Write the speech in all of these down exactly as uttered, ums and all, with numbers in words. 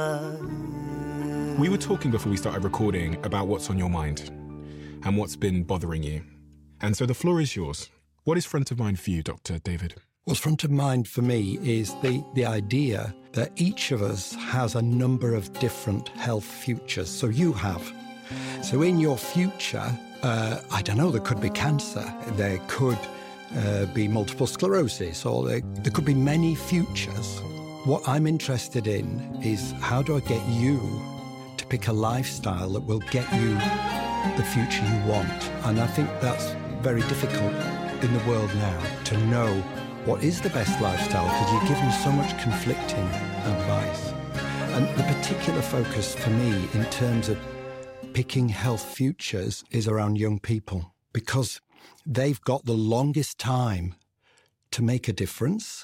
We were talking before we started recording about what's on your mind and what's been bothering you. And so the floor is yours. What is front of mind for you, Doctor David? What's front of mind for me is the, the idea that each of us has a number of different health futures. So you have. So in your future, uh, I don't know, there could be cancer, there could uh, be multiple sclerosis, or there, there could be many futures. What I'm interested in is how do I get you to pick a lifestyle that will get you the future you want? And I think that's very difficult in the world now to know what is the best lifestyle, because you're given so much conflicting advice. And the particular focus for me in terms of picking health futures is around young people, because they've got the longest time to make a difference,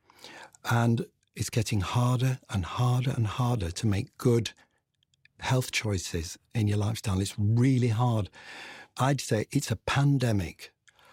and it's getting harder and harder and harder to make good health choices in your lifestyle. It's really hard. I'd say it's a pandemic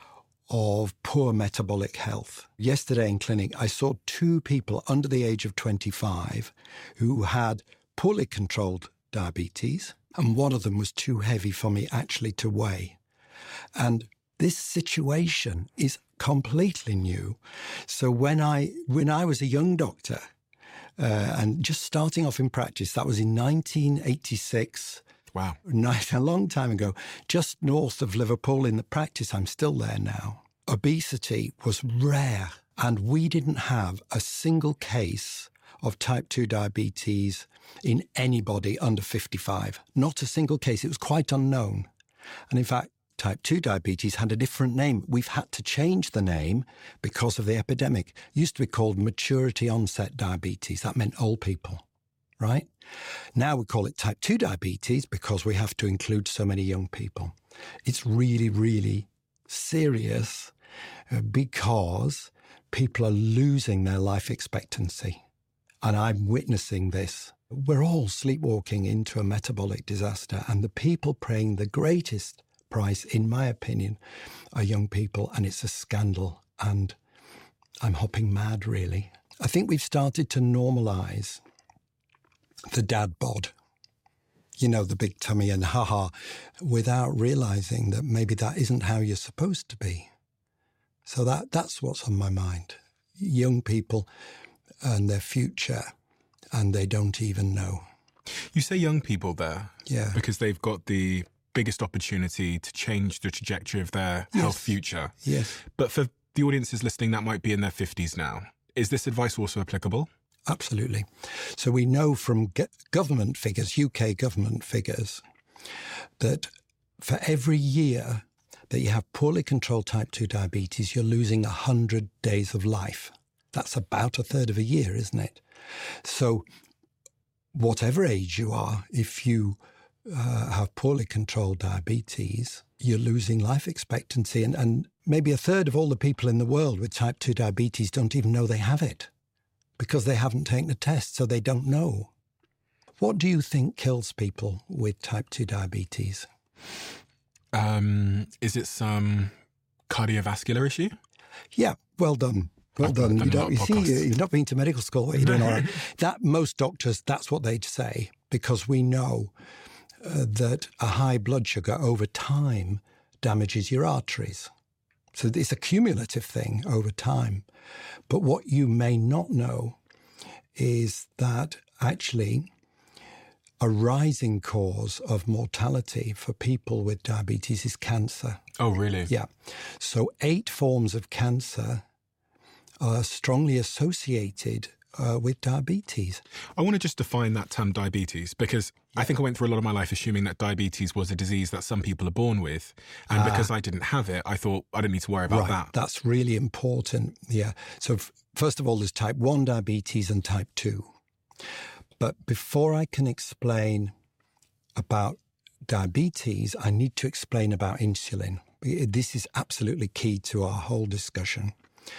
of poor metabolic health. Yesterday in clinic, I saw two people under the age of twenty-five who had poorly controlled diabetes, and one of them was too heavy for me actually to weigh. And this situation is completely new. So when I when I was a young doctor uh, and just starting off in practice, that was in nineteen eighty-six. Wow. A long time ago, just north of Liverpool in the practice. I'm still there now. Obesity was rare, and we didn't have a single case of type two diabetes in anybody under fifty-five. Not a single case. It was quite unknown. And in fact, type two diabetes had a different name. We've had to change the name because of the epidemic. It used to be called maturity onset diabetes. That meant old people, right? Now we call it type two diabetes because we have to include so many young people. It's really, really serious because people are losing their life expectancy. And I'm witnessing this. We're all sleepwalking into a metabolic disaster, and the people paying the greatest price, in my opinion, are young people, and it's a scandal, and I'm hopping mad, really. I think we've started to normalise the dad bod, you know, the big tummy and haha, without realising that maybe that isn't how you're supposed to be. So that that's what's on my mind. Young people and their future, and they don't even know. You say young people there, yeah, because they've got the biggest opportunity to change the trajectory of their yes. health future. Yes. But for the audiences listening that might be in their fifties now, is this advice also applicable? Absolutely. So we know from go- government figures, U K government figures, that for every year that you have poorly controlled type two diabetes, you're losing one hundred days of life. That's about a third of a year, isn't it? So whatever age you are, if you uh, have poorly controlled diabetes, you're losing life expectancy. And, and maybe a third of all the people in the world with type two diabetes don't even know they have it because they haven't taken a test, so they don't know. What do you think kills people with type two diabetes? Um, is it some cardiovascular issue? Yeah, well done. Well I've done. done You a lot don't. You of see, podcasts. you've not been to medical school. You're doing all right. That most doctors, that's what they'd say, because we know uh, that a high blood sugar over time damages your arteries. So it's a cumulative thing over time. But what you may not know is that actually a rising cause of mortality for people with diabetes is cancer. Oh, really? Yeah. So eight forms of cancer are strongly associated uh, with diabetes. I want to just define that term diabetes, because Yeah. I think I went through a lot of my life assuming that diabetes was a disease that some people are born with. And Ah. because I didn't have it, I thought I didn't need to worry about Right, that. that's really important. Yeah. So f- first of all, there's type one diabetes and type two. But before I can explain about diabetes, I need to explain about insulin. This is absolutely key to our whole discussion.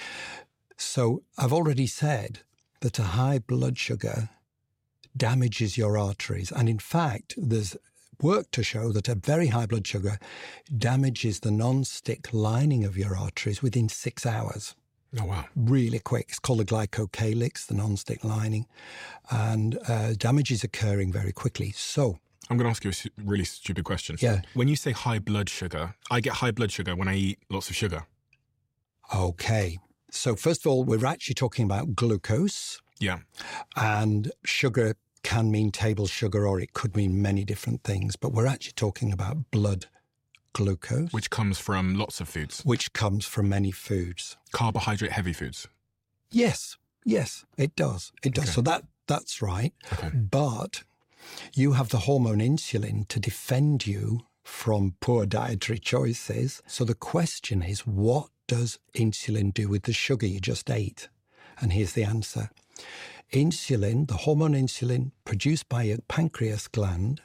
So I've already said that a high blood sugar damages your arteries. And in fact, there's work to show that a very high blood sugar damages the non-stick lining of your arteries within six hours. Oh, wow. Really quick. It's called the glycocalyx, the non-stick lining, and uh, damage is occurring very quickly. So I'm going to ask you a su- really stupid question. Yeah. When you say high blood sugar, I get high blood sugar when I eat lots of sugar. Okay. So first of all, we're actually talking about glucose. Yeah. And sugar can mean table sugar, or it could mean many different things. But we're actually talking about blood glucose. Which comes from lots of foods. Which comes from many foods. Carbohydrate-heavy foods. Yes. Yes, it does. It does. Okay. So that that's right. Okay. But you have the hormone insulin to defend you from poor dietary choices. So the question is, what does insulin do with the sugar you just ate? And here's the answer. Insulin, the hormone insulin produced by your pancreas gland,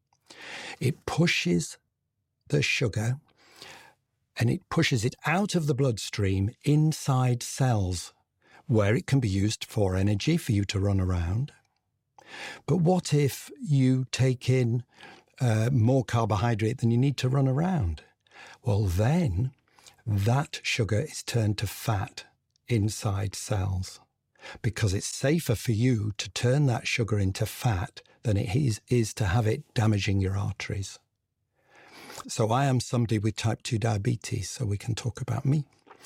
it pushes the sugar and it pushes it out of the bloodstream inside cells where it can be used for energy for you to run around. But what if you take in uh, more carbohydrate than you need to run around? Well, then that sugar is turned to fat inside cells because it's safer for you to turn that sugar into fat than it is, is to have it damaging your arteries. So I am somebody with type two diabetes, so we can talk about me.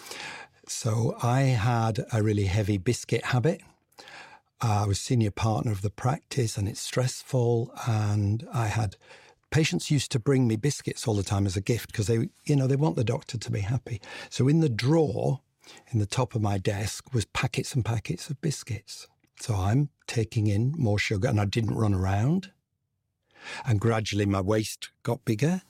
So I had a really heavy biscuit habit. Uh, I was senior partner of the practice and it's stressful. And I had patients used to bring me biscuits all the time as a gift because they, you know, they want the doctor to be happy. So in the drawer, in the top of my desk was packets and packets of biscuits. So I'm taking in more sugar and I didn't run around. And gradually my waist got bigger.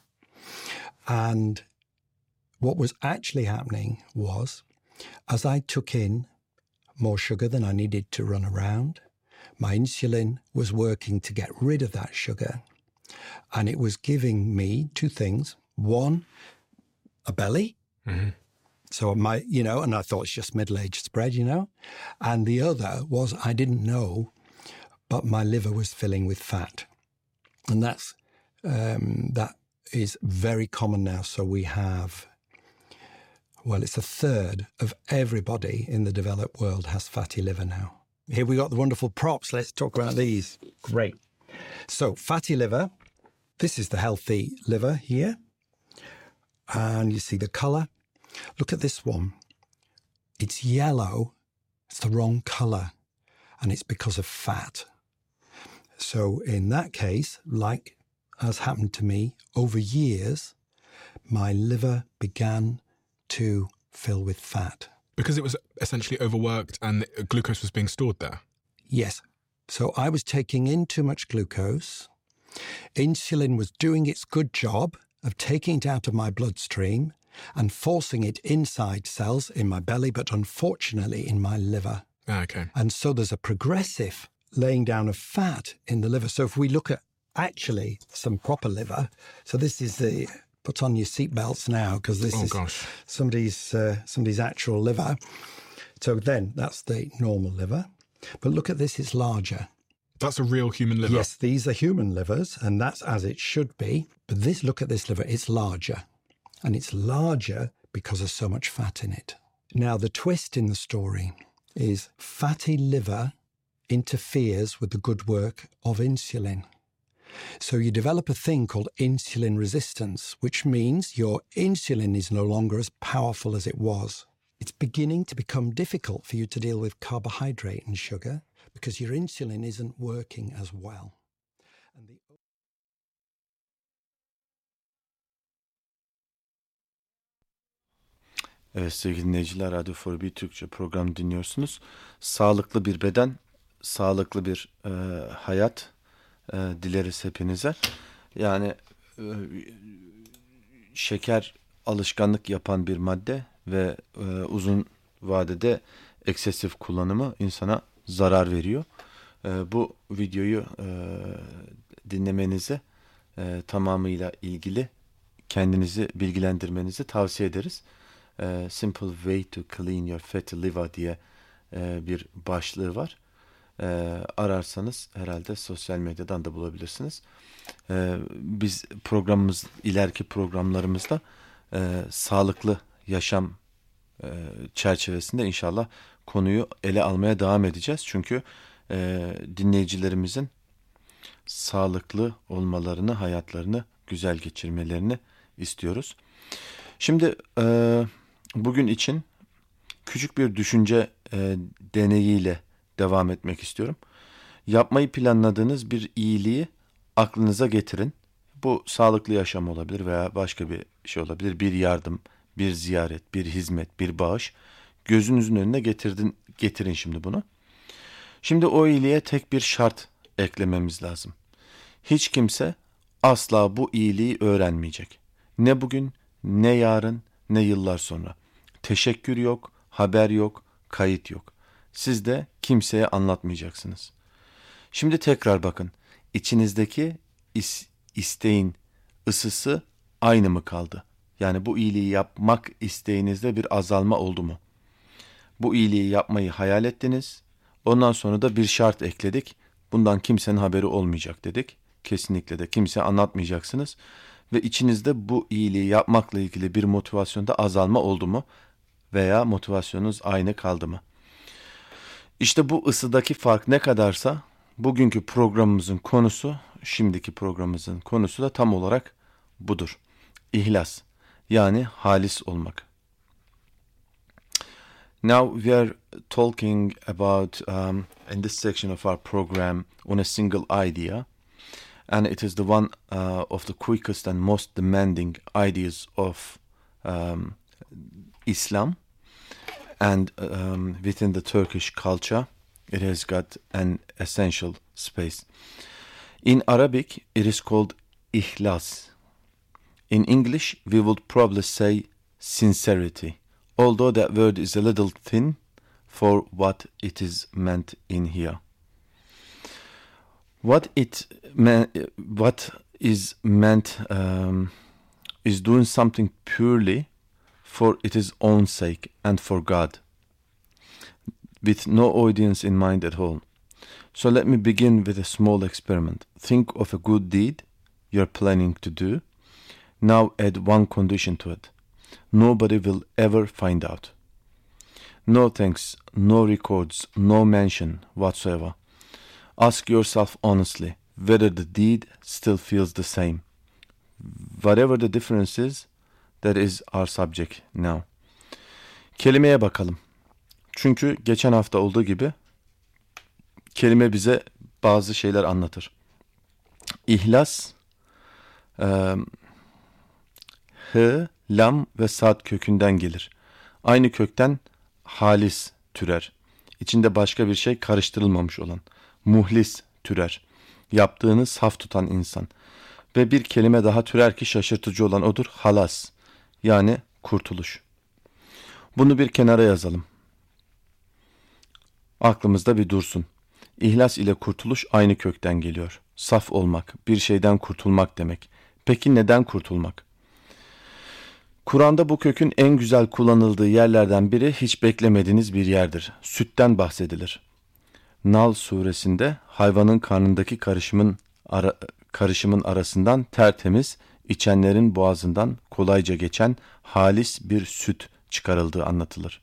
And what was actually happening was, as I took in more sugar than I needed to run around, my insulin was working to get rid of that sugar. And it was giving me two things. One, a belly. Mm-hmm. So my, you know, and I thought it's just middle-aged spread, you know. And the other was I didn't know, but my liver was filling with fat. And that's, um, that is very common now. So we have, well, it's a third of everybody in the developed world has fatty liver now. Here we got the wonderful props. Let's talk about these. Great. So fatty liver, this is the healthy liver here. And you see the colour. Look at this one. It's yellow. It's the wrong colour. And it's because of fat. So in that case, like has happened to me, over years, my liver began to fill with fat. Because it was essentially overworked and glucose was being stored there? Yes. So I was taking in too much glucose. Insulin was doing its good job of taking it out of my bloodstream and forcing it inside cells in my belly, but unfortunately in my liver. Ah, okay. And so there's a progressive laying down of fat in the liver. So if we look at actually some proper liver, so this is the, put on your seatbelts now, because this oh, is gosh. somebody's uh, somebody's actual liver. So then that's the normal liver. But look at this, it's larger. That's a real human liver? Yes, these are human livers, and that's as it should be. But this, look at this liver, it's larger. And it's larger because there's so much fat in it. Now, the twist in the story is fatty liver interferes with the good work of insulin. So you develop a thing called insulin resistance, which means your insulin is no longer as powerful as it was. It's beginning to become difficult for you to deal with carbohydrate and sugar because your insulin isn't working as well. And the Evet sevgili dinleyiciler, Radyo four B Türkçe programı dinliyorsunuz. Sağlıklı bir beden, sağlıklı bir e, hayat e, dileriz hepinize. Yani e, şeker alışkanlık yapan bir madde ve e, uzun vadede eksesif kullanımı insana zarar veriyor. E, bu videoyu e, dinlemenizi e, tamamıyla ilgili kendinizi bilgilendirmenizi tavsiye ederiz. Uh, Simple Way to Clean Your Fatty Liver diye uh, bir başlığı var. Uh, ararsanız herhalde sosyal medyadan da bulabilirsiniz. Uh, biz programımız, ileriki programlarımızda uh, sağlıklı yaşam e, çerçevesinde inşallah konuyu ele almaya devam edeceğiz. Çünkü e, dinleyicilerimizin sağlıklı olmalarını, hayatlarını güzel geçirmelerini istiyoruz. Şimdi e, bugün için küçük bir düşünce e, deneyiyle devam etmek istiyorum. Yapmayı planladığınız bir iyiliği aklınıza getirin. Bu sağlıklı yaşam olabilir veya başka bir şey olabilir. Bir yardım, bir ziyaret, bir hizmet, bir bağış. Gözünüzün önüne getirdin, getirin şimdi bunu. Şimdi o iyiliğe tek bir şart eklememiz lazım. Hiç kimse asla bu iyiliği öğrenmeyecek. Ne bugün, ne yarın, ne yıllar sonra. Teşekkür yok, haber yok, kayıt yok. Siz de kimseye anlatmayacaksınız. Şimdi tekrar bakın. İçinizdeki is, isteğin ısısı aynı mı kaldı? Yani bu iyiliği yapmak isteğinizde bir azalma oldu mu? Bu iyiliği yapmayı hayal ettiniz. Ondan sonra da bir şart ekledik. Bundan kimsenin haberi olmayacak dedik. Kesinlikle de kimseye anlatmayacaksınız. Ve içinizde bu iyiliği yapmakla ilgili bir motivasyonda azalma oldu mu? Veya motivasyonunuz aynı kaldı mı? İşte bu ısıdaki fark ne kadarsa bugünkü programımızın konusu, şimdiki programımızın konusu da tam olarak budur. İhlas, yani halis olmak. Now we are talking about um, in this section of our program on a single idea, and it is the one uh, of the quickest and most demanding ideas of um, Islam, and um, within the Turkish culture, it has got an essential space. In Arabic, it is called ihlas. In English, we would probably say sincerity, although that word is a little thin for what it is meant in here. What it me- what is meant um, is doing something purely for its own sake and for God, with no audience in mind at all. So let me begin with a small experiment. Think of a good deed you're planning to do. Now add one condition to it. Nobody will ever find out. No thanks, no records, no mention whatsoever. Ask yourself honestly whether the deed still feels the same. Whatever the difference is, that is our subject now. Kelimeye bakalım. Çünkü geçen hafta olduğu gibi kelime bize bazı şeyler anlatır. İhlas, e, hı, lam ve sad kökünden gelir. Aynı kökten halis türer. İçinde başka bir şey karıştırılmamış olan. Muhlis türer. Yaptığını saf tutan insan. Ve bir kelime daha türer ki şaşırtıcı olan odur. Halas, yani kurtuluş. Bunu bir kenara yazalım. Aklımızda bir dursun. İhlas ile kurtuluş aynı kökten geliyor. Saf olmak, bir şeyden kurtulmak demek. Peki neden kurtulmak? Kur'an'da bu kökün en güzel kullanıldığı yerlerden biri hiç beklemediğiniz bir yerdir. Sütten bahsedilir. Nal suresinde hayvanın karnındaki karışımın ara, karışımın arasından tertemiz, içenlerin boğazından kolayca geçen halis bir süt çıkarıldığı anlatılır.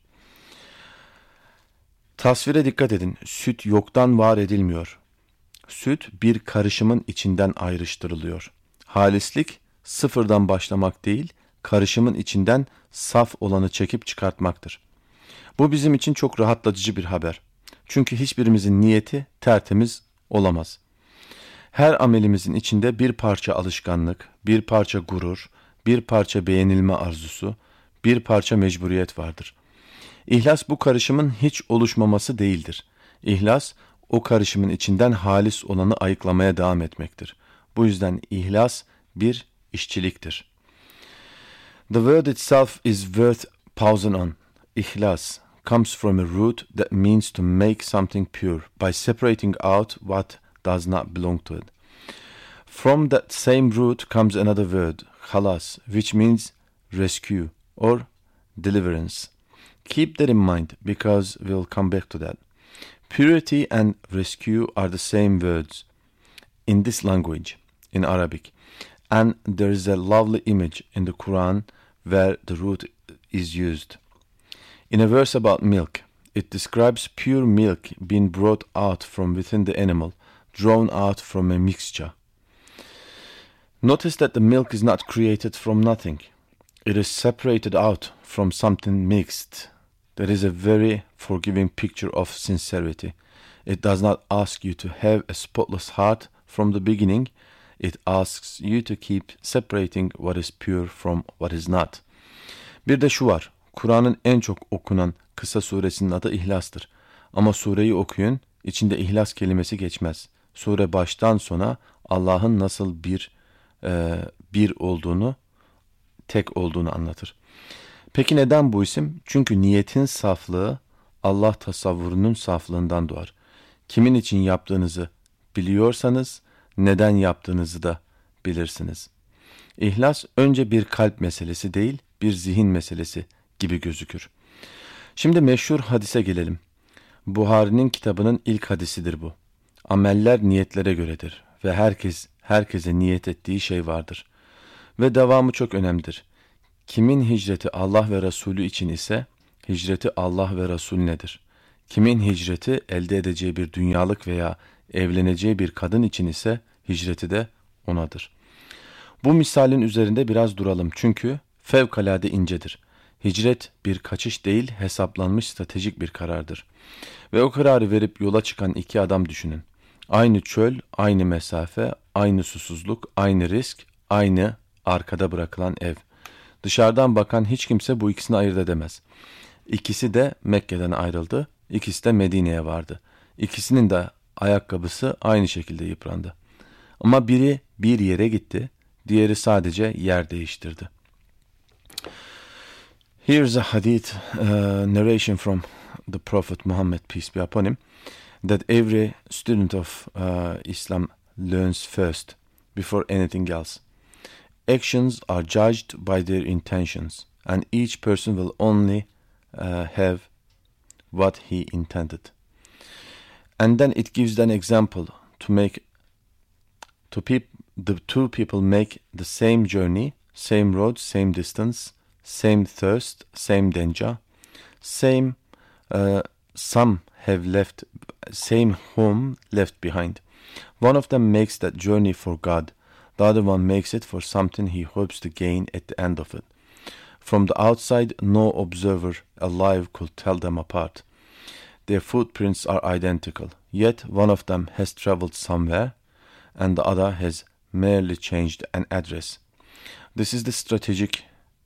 Tasvire dikkat edin. Süt yoktan var edilmiyor. Süt bir karışımın içinden ayrıştırılıyor. Halislik sıfırdan başlamak değil, karışımın içinden saf olanı çekip çıkartmaktır. Bu bizim için çok rahatlatıcı bir haber. Çünkü hiçbirimizin niyeti tertemiz olamaz. Her amelimizin içinde bir parça alışkanlık, bir parça gurur, bir parça beğenilme arzusu, bir parça mecburiyet vardır. İhlas bu karışımın hiç oluşmaması değildir. İhlas o karışımın içinden halis olanı ayıklamaya devam etmektir. Bu yüzden ihlas bir işçiliktir. The word itself is worth pausing on. İhlas comes from a root that means to make something pure by separating out what does not belong to it. From that same root comes another word, halas, which means rescue or deliverance. Keep that in mind because we'll come back to that. Purity and rescue are the same words in this language, in Arabic. And there is a lovely image in the Quran where the root is used. In a verse about milk, it describes pure milk being brought out from within the animal, drawn out from a mixture. Notice that the milk is not created from nothing. It is separated out from something mixed. That is a very forgiving picture of sincerity. It does not ask you to have a spotless heart from the beginning. It asks you to keep separating what is pure from what is not. Bir de şu var. Kur'an'ın en çok okunan kısa suresinin adı İhlas'tır. Ama sureyi okuyun, içinde İhlas kelimesi geçmez. Sure baştan sona Allah'ın nasıl bir e, bir olduğunu, tek olduğunu anlatır. Peki neden bu isim? Çünkü niyetin saflığı Allah tasavvurunun saflığından doğar. Kimin için yaptığınızı biliyorsanız neden yaptığınızı da bilirsiniz. İhlas önce bir kalp meselesi değil, bir zihin meselesi gibi gözükür. Şimdi meşhur hadise gelelim. Buhari'nin kitabının ilk hadisidir bu. Ameller niyetlere göredir ve herkes herkese niyet ettiği şey vardır. Ve devamı çok önemlidir. Kimin hicreti Allah ve Resulü için ise hicreti Allah ve Resulünedir. Kimin hicreti elde edeceği bir dünyalık veya evleneceği bir kadın için ise hicreti de onadır. Bu misalin üzerinde biraz duralım çünkü fevkalade incedir. Hicret bir kaçış değil, hesaplanmış stratejik bir karardır. Ve o kararı verip yola çıkan iki adam düşünün. Aynı çöl, aynı mesafe, aynı susuzluk, aynı risk, aynı arkada bırakılan ev. Dışarıdan bakan hiç kimse bu ikisini ayırt edemez. İkisi de Mekke'den ayrıldı, ikisi de Medine'ye vardı. İkisinin de ayakkabısı aynı şekilde yıprandı. Ama biri bir yere gitti, diğeri sadece yer değiştirdi. Here's a hadith uh, narration from the Prophet Muhammad, peace be upon him, that every student of uh, Islam learns first, before anything else. Actions are judged by their intentions, and each person will only uh, have what he intended. And then it gives an example to make to peop, the two people make the same journey, same road, same distance, same thirst, same danger, same uh, some have left, same home left behind. One of them makes that journey for God. The other one makes it for something he hopes to gain at the end of it. From the outside, no observer alive could tell them apart. Their footprints are identical, yet one of them has traveled somewhere, and the other has merely changed an address. This is the strategic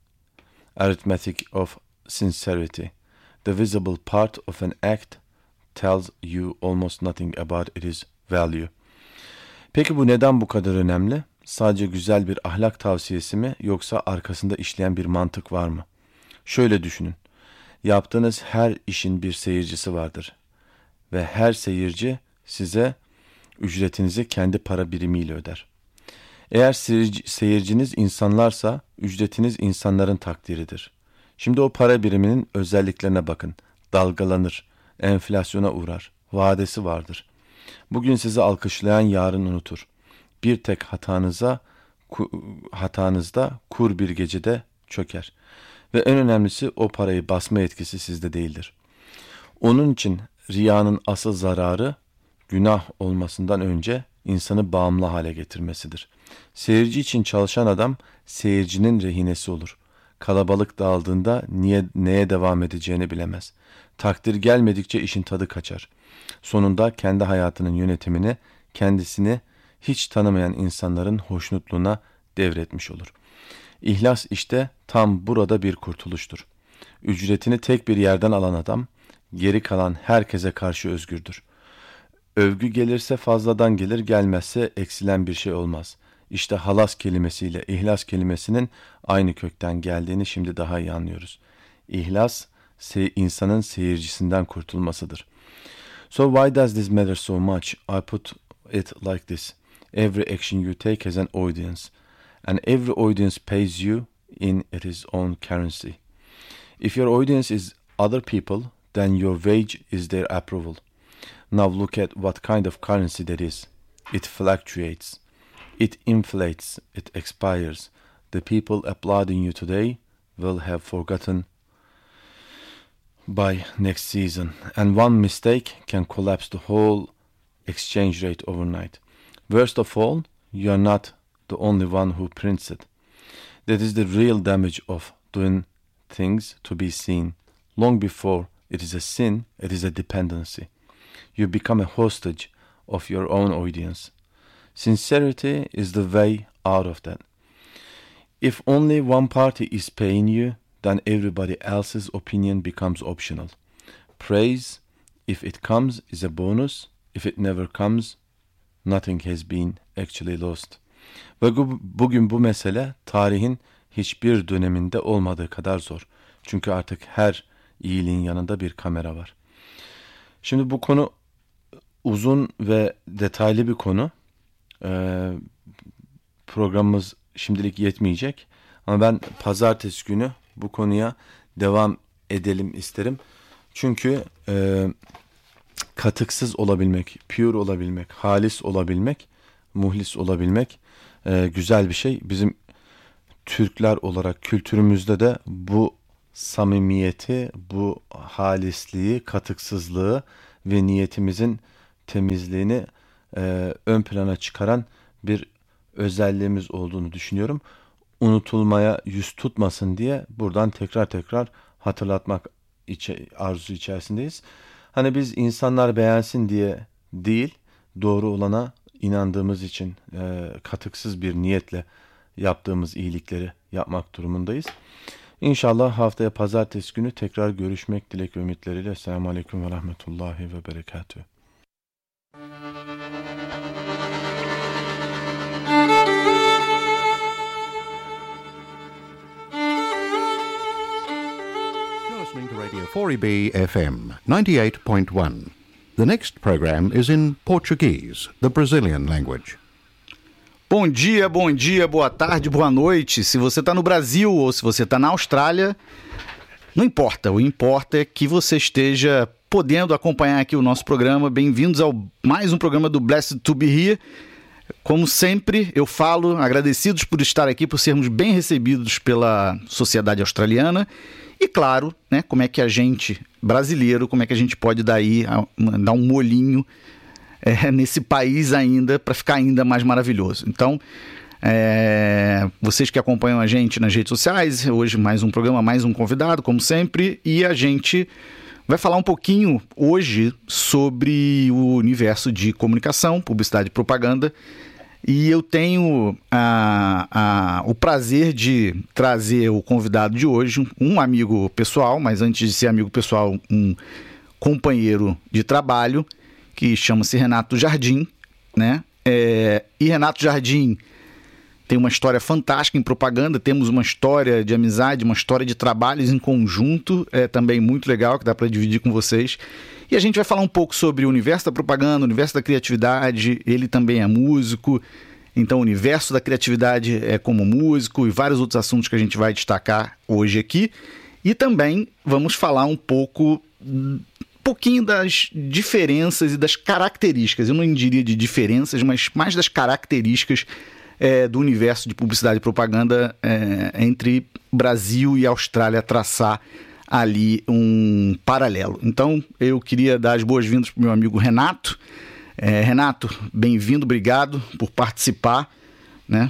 arithmetic of sincerity. The visible part of an act tells you almost nothing about its value. Peki bu neden bu kadar önemli? Sadece güzel bir ahlak tavsiyesi mi yoksa arkasında işleyen bir mantık var mı? Şöyle düşünün. Yaptığınız her işin bir seyircisi vardır. Ve her seyirci size ücretinizi kendi para birimiyle öder. Eğer seyirciniz insanlarsa ücretiniz insanların takdiridir. Şimdi o para biriminin özelliklerine bakın. Dalgalanır, enflasyona uğrar, vadesi vardır. Bugün sizi alkışlayan yarın unutur. Bir tek hatanıza, hatanızda kur bir gecede çöker. Ve en önemlisi o parayı basma etkisi sizde değildir. Onun için riyanın asıl zararı günah olmasından önce insanı bağımlı hale getirmesidir. Seyirci için çalışan adam seyircinin rehinesi olur. Kalabalık dağıldığında niye, neye devam edeceğini bilemez. Takdir gelmedikçe işin tadı kaçar. Sonunda kendi hayatının yönetimini kendisini hiç tanımayan insanların hoşnutluğuna devretmiş olur. İhlas işte tam burada bir kurtuluştur. Ücretini tek bir yerden alan adam, geri kalan herkese karşı özgürdür. Övgü gelirse fazladan gelir, gelmezse eksilen bir şey olmaz. İşte halas kelimesiyle ihlas kelimesinin aynı kökten geldiğini şimdi daha iyi anlıyoruz. İhlas, se- insanın seyircisinden kurtulmasıdır. So why does this matter so much? I put it like this. Every action you take has an audience, and every audience pays you in its own currency. If your audience is other people, then your wage is their approval. Now look at what kind of currency that is. It fluctuates. It inflates. It expires. The people applauding you today will have forgotten by next season, and one mistake can collapse the whole exchange rate overnight. Worst of all, you are not the only one who prints it. That is the real damage of doing things to be seen. Long before it is a sin, it is a dependency. You become a hostage of your own audience. Sincerity is the way out of that. If only one party is paying you, then everybody else's opinion becomes optional. Praise, if it comes, is a bonus. If it never comes, nothing has been actually lost. Ve bu, bugün bu mesele tarihin hiçbir döneminde olmadığı kadar zor. Çünkü artık her iyiliğin yanında bir kamera var. Şimdi bu konu uzun ve detaylı bir konu. Ee, programımız şimdilik yetmeyecek. Ama ben pazartesi günü bu konuya devam edelim isterim. Çünkü e, katıksız olabilmek, pure olabilmek, halis olabilmek, muhlis olabilmek e, güzel bir şey. Bizim Türkler olarak kültürümüzde de bu samimiyeti, bu halisliği, katıksızlığı ve niyetimizin temizliğini e, ön plana çıkaran bir özelliğimiz olduğunu düşünüyorum. Unutulmaya yüz tutmasın diye buradan tekrar tekrar hatırlatmak içe, arzusu içerisindeyiz. Hani biz insanlar beğensin diye değil, doğru olana inandığımız için e, katıksız bir niyetle yaptığımız iyilikleri yapmak durumundayız. İnşallah haftaya pazartesi günü tekrar görüşmek dilek ve ümitleriyle. Esselamu Aleyküm ve Rahmetullahi ve Berekatühü. Listening to Radio four E B F M ninety-eight point one. The next program is in Portuguese, the Brazilian language. Bom dia, bom dia, boa tarde, boa noite. Se você está no Brasil ou se você está na Austrália, não importa. O importa é que você esteja podendo acompanhar aqui o nosso programa. Bem-vindos ao mais um programa do Blessed to be Here. Como sempre, eu falo, agradecidos por estar aqui, por sermos bem recebidos pela sociedade australiana. E claro, né, como é que a gente, brasileiro, como é que a gente pode daí, dar um molhinho é, nesse país ainda, para ficar ainda mais maravilhoso. Então, é, vocês que acompanham a gente nas redes sociais, hoje mais um programa, mais um convidado, como sempre, e a gente vai falar um pouquinho hoje sobre o universo de comunicação, publicidade e propaganda. E eu tenho a, a, o prazer de trazer o convidado de hoje, um amigo pessoal, mas antes de ser amigo pessoal, um companheiro de trabalho, que chama-se Renato Jardim, né? É, e Renato Jardim tem uma história fantástica em propaganda, temos uma história de amizade, uma história de trabalhos em conjunto, é também muito legal, que dá para dividir com vocês. E a gente vai falar um pouco sobre o universo da propaganda, o universo da criatividade. Ele também é músico, então o universo da criatividade é como músico e vários outros assuntos que a gente vai destacar hoje aqui. E também vamos falar um pouco, um pouquinho das diferenças e das características, eu não diria de diferenças, mas mais das características é, do universo de publicidade e propaganda é, entre Brasil e Austrália, traçar ali um paralelo. Então eu queria dar as boas-vindas para o meu amigo Renato. É, Renato, bem-vindo, obrigado por participar, né?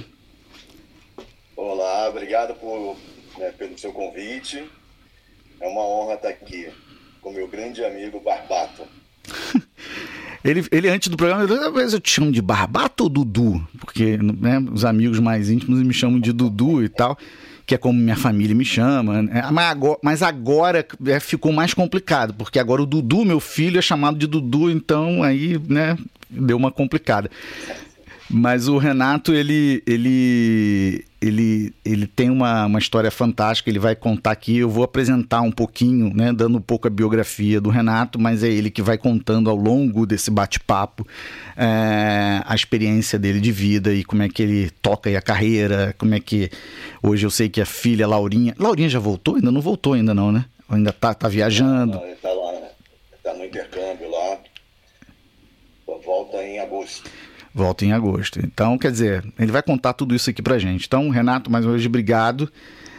Olá, obrigado por, né, pelo seu convite. É uma honra estar aqui com meu grande amigo Barbato. ele, ele antes do programa, talvez eu te chamo de Barbato ou Dudu? Porque, né, os amigos mais íntimos me chamam de Dudu e tal, que é como minha família me chama, né? Mas agora, mas agora é, ficou mais complicado, porque agora o Dudu, meu filho, é chamado de Dudu, então aí, né, deu uma complicada. Mas o Renato, ele, ele, ele, ele tem uma, uma história fantástica, ele vai contar aqui, eu vou apresentar um pouquinho, né, dando um pouco a biografia do Renato, mas é ele que vai contando ao longo desse bate-papo é, a experiência dele de vida e como é que ele toca aí a carreira, como é que hoje eu sei que a filha Laurinha... Laurinha já voltou? Ainda não voltou ainda não, né? Ainda tá, tá viajando. Ele tá lá, tá no intercâmbio lá, volta em agosto. Volta em agosto. Então, quer dizer, ele vai contar tudo isso aqui pra gente. Então, Renato, mais uma vez, obrigado.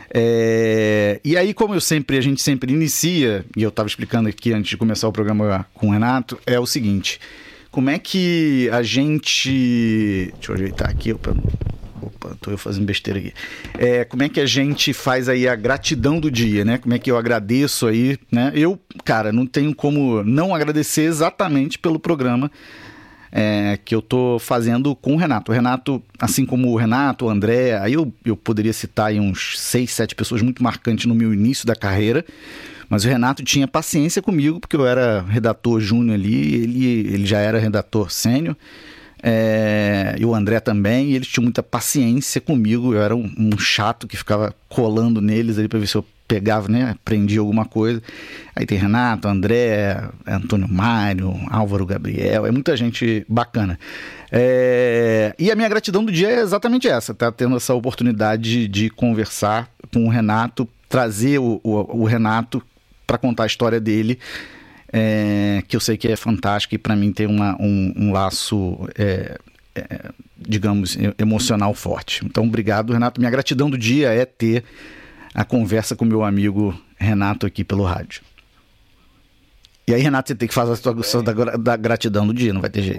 É, e aí, como eu sempre, a gente sempre inicia, e eu estava explicando aqui antes de começar o programa com o Renato, é o seguinte: como é que a gente. Deixa eu ajeitar aqui, opa, opa tô eu fazendo besteira aqui. É, como é que a gente faz aí a gratidão do dia, né? Como é que eu agradeço aí, né? Eu, cara, não tenho como não agradecer exatamente pelo programa É, que eu tô fazendo com o Renato. O Renato, assim como o Renato, o André, aí eu, eu poderia citar aí uns seis, sete pessoas muito marcantes no meu início da carreira, mas o Renato tinha paciência comigo, porque eu era redator júnior ali, ele, ele já era redator sênior, é, e o André também, e eles tinham muita paciência comigo. Eu era um, um chato que ficava colando neles ali para ver se eu pegava, né, aprendia alguma coisa. Aí tem Renato, André, Antônio Mário, Álvaro Gabriel, é muita gente bacana. É... E a minha gratidão do dia é exatamente essa, tá tendo essa oportunidade de conversar com o Renato, trazer o, o, o Renato para contar a história dele, é... que eu sei que é fantástica e para mim tem uma, um, um laço, é... É... digamos, emocional forte. Então, obrigado, Renato. Minha gratidão do dia é ter a conversa com meu amigo Renato aqui pelo rádio. E aí, Renato, você tem que fazer a sua da, da gratidão do dia, não vai ter jeito.